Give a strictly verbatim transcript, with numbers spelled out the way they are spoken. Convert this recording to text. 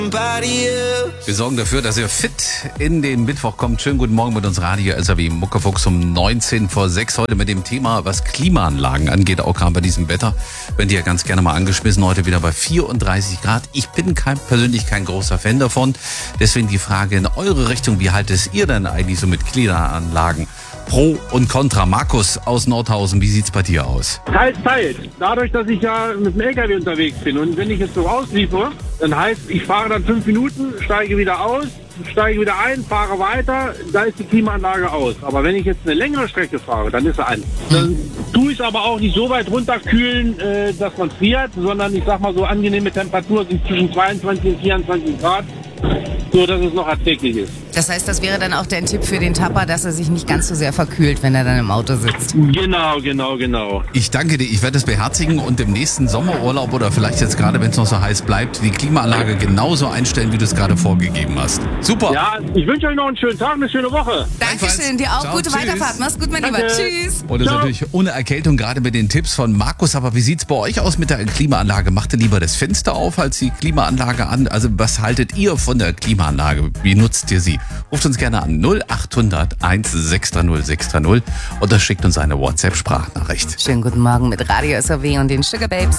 Wir sorgen dafür, dass ihr fit in den Mittwoch kommt. Schönen guten Morgen mit uns Radio S R W Muckefuchs um neunzehn vor sechs. Heute mit dem Thema, was Klimaanlagen angeht, auch gerade bei diesem Wetter. Könnt ihr ja ganz gerne mal angeschmissen. Heute wieder bei vierunddreißig Grad. Ich bin kein, persönlich kein großer Fan davon. Deswegen die Frage in eure Richtung. Wie haltet ihr denn eigentlich so mit Klimaanlagen? Pro und Contra. Markus aus Nordhausen, wie sieht's bei dir aus? Teils, teils. Dadurch, dass ich ja mit dem L K W unterwegs bin und wenn ich jetzt so ausliefere, dann heißt, ich fahre dann fünf Minuten, steige wieder aus, steige wieder ein, fahre weiter, da ist die Klimaanlage aus. Aber wenn ich jetzt eine längere Strecke fahre, dann ist sie an. Dann tue ich es aber auch nicht so weit runterkühlen, äh, dass man friert, sondern ich sag mal so angenehme Temperatur sind zwischen zweiundzwanzig und vierundzwanzig Grad, so dass es noch erträglich ist. Das heißt, das wäre dann auch dein Tipp für den Tapper, dass er sich nicht ganz so sehr verkühlt, wenn er dann im Auto sitzt. Genau, genau, genau. Ich danke dir, ich werde es beherzigen und im nächsten Sommerurlaub oder vielleicht jetzt gerade, wenn es noch so heiß bleibt, die Klimaanlage genauso einstellen, wie du es gerade vorgegeben hast. Super. Ja, ich wünsche euch noch einen schönen Tag, eine schöne Woche. Dankeschön, dir auch. Ciao, Gute tschüss. Weiterfahrt. Mach's gut, mein Lieber. Danke. Tschüss. Und das ist natürlich ohne Erkältung, gerade mit den Tipps von Markus. Aber wie sieht's bei euch aus mit der Klimaanlage? Macht ihr lieber das Fenster auf als die Klimaanlage an? Also was haltet ihr von der Klimaanlage? Wie nutzt ihr sie? Ruft uns gerne an null acht hundert eins sechs drei null sechs drei null oder schickt uns eine WhatsApp-Sprachnachricht. Schönen guten Morgen mit Radio S R W und den Sugar Babes.